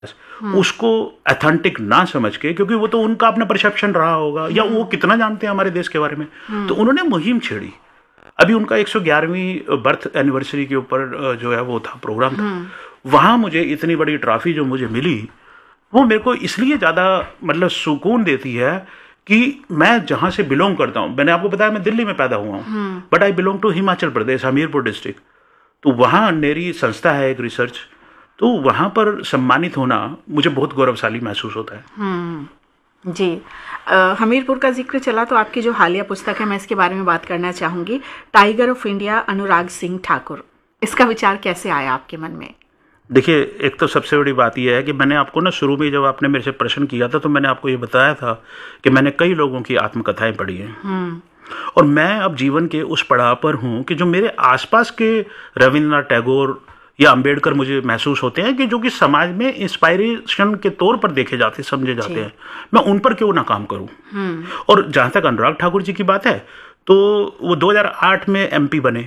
उसको अथेंटिक ना समझ के, क्योंकि वो तो उनका अपना परसेप्शन रहा होगा या वो कितना जानते हैं हमारे देश के बारे में, तो उन्होंने मुहिम छेड़ी। अभी उनका 111वीं बर्थ एनिवर्सरी के ऊपर जो है वो था प्रोग्राम था, वहां मुझे इतनी बड़ी ट्रॉफी जो मुझे मिली वो मेरे को इसलिए ज्यादा मतलब सुकून देती है कि मैं जहां से बिलोंग करता हूं, मैंने आपको बताया मैं दिल्ली में पैदा हुआ हूं, but I belong to Himachal Pradesh, Hamirpur district. तो वहां मेरी संस्था है एक रिसर्च, तो वहां पर सम्मानित होना मुझे बहुत गौरवशाली महसूस होता है। जी, हमीरपुर का जिक्र चला तो आपकी जो हालिया पुस्तक है मैं इसके बारे में बात करना चाहूंगी, tiger of India Anurag Singh Thakur, इसका विचार कैसे आया आपके मन में? देखिए, एक तो सबसे बड़ी बात यह है कि मैंने आपको ना शुरू में जब आपने मेरे से प्रश्न किया था तो मैंने आपको ये बताया था कि मैंने कई लोगों की आत्मकथाएं पढ़ी हैं और मैं अब जीवन के उस पड़ाव पर हूं कि जो मेरे आसपास के रविन्द्रनाथ टैगोर या अंबेडकर मुझे महसूस होते हैं कि जो कि समाज में इंस्पायरेशन के तौर पर देखे जाते समझे जाते हैं, मैं उन पर क्यों ना काम करूं। और जहां तक अनुराग ठाकुर जी की बात है तो वो 2008 में एमपी बने।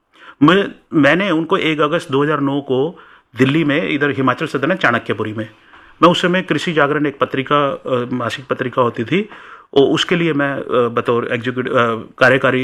मैंने उनको 1 अगस्त 2009 को दिल्ली में, इधर हिमाचल सदन है चाणक्यपुरी में, मैं उस समय कृषि जागरण एक पत्रिका, मासिक पत्रिका होती थी, और उसके लिए मैं बतौर एग्जीक्यूटिव कार्यकारी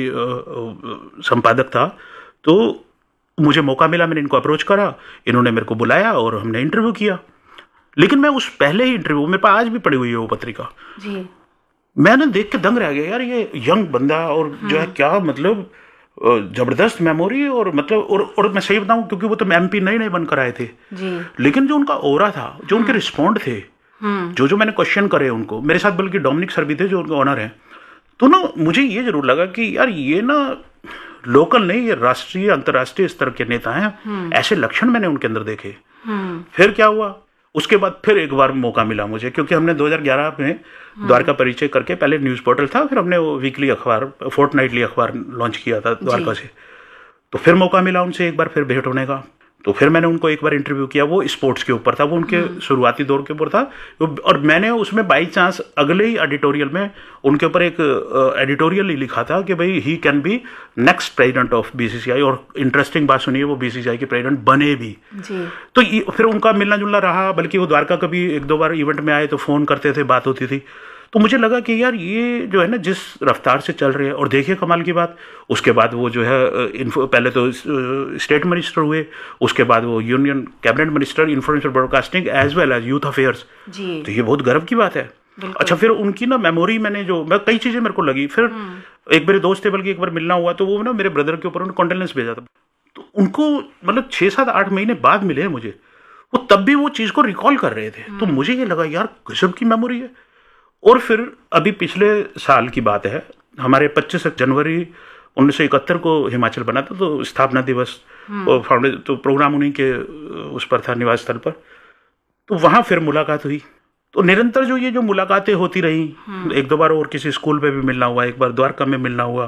संपादक था। तो मुझे मौका मिला, मैंने इनको अप्रोच करा, इन्होंने मेरे को बुलाया और हमने इंटरव्यू किया। लेकिन मैं उस पहले ही इंटरव्यू, मेरे पास आज भी पड़ी हुई है वो पत्रिका जी, मैंने देख के दंग रह गया, यार ये यंग बंदा और जो है क्या मतलब जबरदस्त मेमोरी, और मतलब और मैं सही बताऊं क्योंकि वो तो एमपी नए बनकर आए थे जी, लेकिन जो उनका ओरा था, जो उनके रिस्पॉन्ड थे, जो मैंने क्वेश्चन करे उनको, मेरे साथ बल्कि डोमिनिक सर भी थे जो उनके ऑनर हैं, तो ना मुझे ये जरूर लगा कि यार ये ना लोकल नहीं, ये राष्ट्रीय अंतर्राष्ट्रीय स्तर के नेता हैं। ऐसे लक्षण मैंने उनके अंदर देखे। फिर क्या हुआ, उसके बाद फिर एक बार मौका मिला मुझे, क्योंकि हमने 2011 में द्वारका परिचय करके, पहले न्यूज पोर्टल था, फिर हमने वो वीकली अखबार, फोर्टनाइटली अखबार लॉन्च किया था द्वारका से। तो फिर मौका मिला उनसे एक बार फिर भेंट होने का, तो फिर मैंने उनको एक बार इंटरव्यू किया, वो स्पोर्ट्स के ऊपर था, वो उनके शुरुआती दौर के ऊपर था, और मैंने उसमें बाई चांस अगले ही एडिटोरियल में उनके ऊपर एक एडिटोरियल ही लिखा था कि भाई he can be next president of BCCI, और इंटरेस्टिंग बात सुनिए, वो बीसीसीआई के प्रेसिडेंट बने भी जी। तो फिर उनका मिलना जुलना रहा, बल्कि वो द्वारका कभी 1-2 बार इवेंट में आए तो फोन करते थे, बात होती थी। तो मुझे लगा कि यार ये जो है ना जिस रफ्तार से चल रहे हैं, और देखिए कमाल की बात, उसके बाद वो जो है पहले तो स्टेट मिनिस्टर हुए, उसके बाद वो union cabinet minister information broadcasting as well as youth affairs. तो ये बहुत गर्व की बात है। अच्छा, फिर उनकी ना मेमोरी मैं कई चीजें मेरे को लगी। फिर एक मेरे दोस्त थे, बल्कि एक बार मिलना हुआ, तो वो ना मेरे ब्रदर के ऊपर उन्होंने कॉन्डोलेंस भेजा था, तो उनको मतलब 6-7-8 महीने बाद मिले मुझे, वो तब भी वो चीज को रिकॉल कर रहे थे। तो मुझे ये लगा यार गजब की मेमोरी है। और फिर अभी पिछले साल की बात है, हमारे 25 जनवरी 1971 को हिमाचल बना था, तो स्थापना दिवस और फाउंडेशन, तो प्रोग्राम उन्हीं के उस पर था, निवास स्थल पर। तो वहां फिर मुलाकात हुई। तो निरंतर जो मुलाकातें होती रही, 1-2 बार और किसी स्कूल पे भी मिलना हुआ, एक बार द्वारका में मिलना हुआ,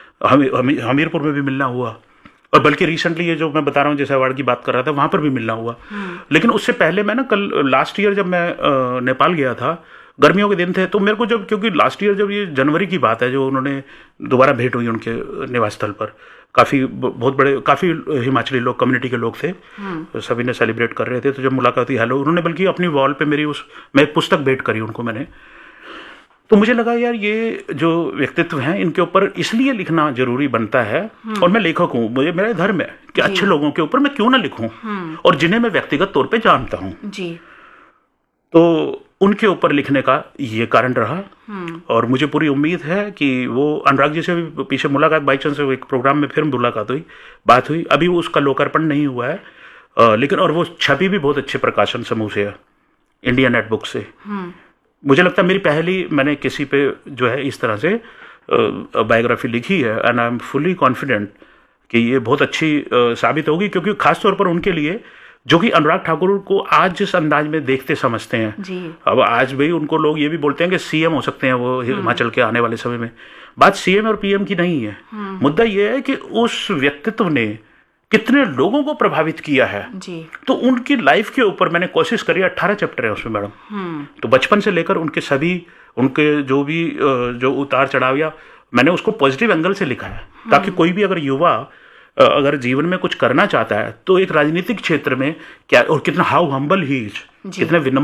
हमीरपुर में भी मिलना हुआ, और बल्कि रिसेंटली ये जो मैं बता रहा हूँ, जैसे अवार्ड की बात कर रहा था, वहां पर भी मिलना हुआ। लेकिन उससे पहले मैं ना कल लास्ट ईयर जब मैं नेपाल गया था, गर्मियों के दिन थे, तो मेरे को जब, क्योंकि लास्ट ईयर जब ये जनवरी की बात है, जो उन्होंने दोबारा भेंट हुई उनके निवास स्थल पर, बहुत बड़े काफी हिमाचली लोग, कम्युनिटी के लोग थे, सभी ने सेलिब्रेट कर रहे थे। तो जब मुलाकात हुई, हेलो, उन्होंने बल्कि अपनी वॉल पे मैं एक पुस्तक भेंट करी उनको मैंने। तो मुझे लगा यार ये जो व्यक्तित्व हैं, इनके ऊपर इसलिए लिखना जरूरी बनता है, और मैं लेखक हूँ, मुझे मेरा धर्म है कि अच्छे लोगों के ऊपर मैं क्यों ना लिखूं, और जिन्हें मैं व्यक्तिगत तौर पे जानता हूँ जी, तो उनके ऊपर लिखने का ये कारण रहा। और मुझे पूरी उम्मीद है कि वो अनुराग जी से भी पीछे मुलाकात, बाई चांस एक प्रोग्राम में फिर मुलाकात हुई, बात हुई, अभी वो उसका लोकार्पण नहीं हुआ है, लेकिन और वो छपी भी बहुत अच्छे प्रकाशन समूह से है, इंडिया नेट बुक से। मुझे लगता है मेरी पहली, मैंने किसी पे जो है इस तरह से बायोग्राफी लिखी है, and I am fully confident कि ये बहुत अच्छी साबित होगी, क्योंकि खासतौर पर उनके लिए जो कि अनुराग ठाकुर को आज जिस अंदाज में देखते समझते हैं जी। अब आज भी उनको लोग ये भी बोलते हैं कि सीएम हो सकते हैं वो हिमाचल के आने वाले समय में। बात सीएम और पीएम की नहीं है, मुद्दा ये है कि उस व्यक्तित्व ने कितने लोगों को प्रभावित किया है जी। तो उनकी लाइफ के ऊपर मैंने कोशिश करी, 18 चैप्टर है उसमें मैडम। तो बचपन से लेकर उनके जो भी जो उतार चढ़ाव, या मैंने उसको पॉजिटिव एंगल से लिखा है, ताकि कोई भी अगर युवा अगर जीवन में कुछ करना चाहता है तो एक राजनीतिक क्षेत्र में क्या, और कितना हाउ हम्बल ही इज, कितने